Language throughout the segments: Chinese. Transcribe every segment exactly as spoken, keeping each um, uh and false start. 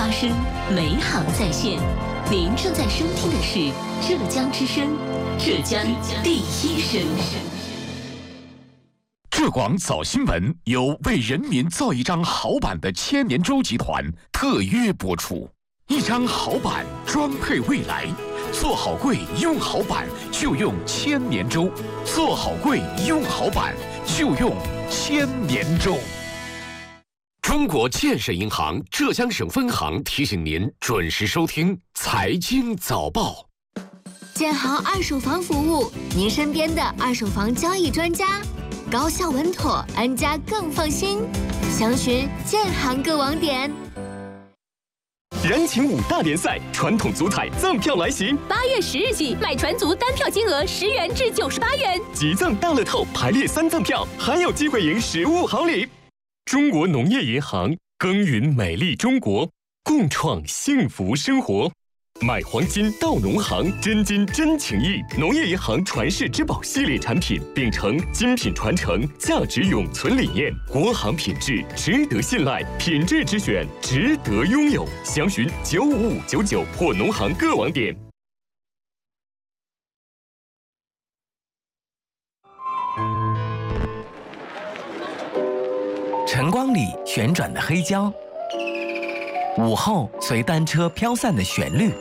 发生，美好在线。您正在收听的是浙江之声，浙江第一声。 浙广早新闻由为人民造一张好版的千年舟集团特约播出。一张好版装配未来，做好柜用好版就用千年舟，做好柜用好版就用千年舟。中国建设银行浙江省分行提醒您准时收听财经早报。 建行二手房服务，您身边的二手房交易专家，高效稳妥，安家更放心。详询建行各网点。 燃情五大联赛，传统足彩赠票来袭。 八月十日起，买传足单票金额十元至九十八元， 即赠大乐透排列三赠票，还有机会赢实物好礼。中国农业银行耕耘美丽中国，共创幸福生活。买黄金到农行，真金真情意。农业银行传世之宝系列产品，秉承精品传承、价值永存理念，国行品质值得信赖，品质之选值得拥有。详询九五五九九或农行各网点。 晨光里旋转的黑胶，午后随单车飘散的旋律，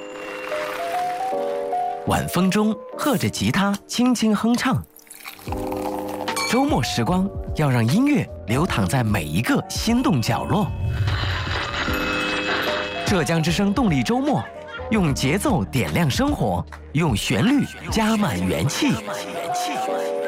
晚风中和着吉他轻轻哼唱。周末时光要让音乐流淌在每一个心动角落。浙江之声动力周末，用节奏点亮生活，用旋律加满元气。